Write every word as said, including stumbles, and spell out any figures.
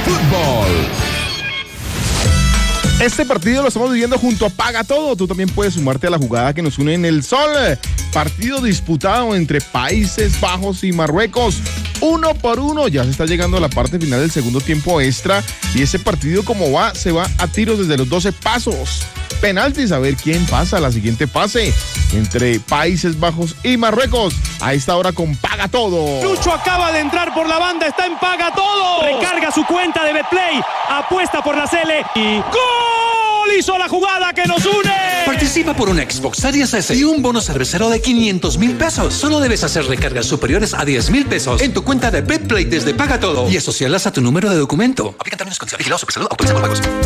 Fútbol. Este partido lo estamos viviendo junto a Paga Todo. Tú también puedes sumarte a la jugada que nos une en el Sol. Partido disputado entre Países Bajos y Marruecos. Uno por uno. Ya se está llegando a la parte final del segundo tiempo extra. Y ese partido, como va, se va a tiros desde los doce pasos. Penaltis, a ver quién pasa a la siguiente fase entre Países Bajos y Marruecos. A esta hora con Paga Todo. Lucho acaba de entrar por la banda, está en Paga Todo. Recarga su cuenta de Betplay, apuesta por la Cele y ¡gol! Hizo la jugada que nos une. Participa por un Xbox Series S y un bono cervecero de quinientos mil pesos. Solo debes hacer recargas superiores a diez mil pesos en tu cuenta de Betplay desde Paga Todo y asociarlas a tu número de documento. Aplican términos y condiciones. Vigilados, Supersalud, autoriza con pagos.